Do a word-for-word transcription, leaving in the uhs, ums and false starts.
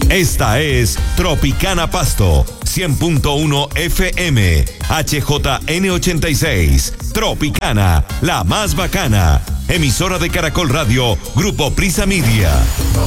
Esta es Tropicana Pasto, cien punto uno F M, H J N ochenta y seis. Tropicana, la más bacana. Emisora de Caracol Radio, Grupo Prisa Media.